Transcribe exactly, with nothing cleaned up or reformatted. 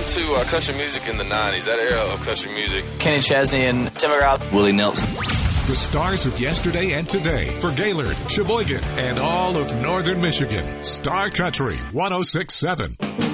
to uh, country music in the nineties, that era of country music. Kenny Chesney and Tim McGraw. Willie Nelson. The stars of yesterday and today for Gaylord, Sheboygan, and all of northern Michigan. Star Country one oh six point seven.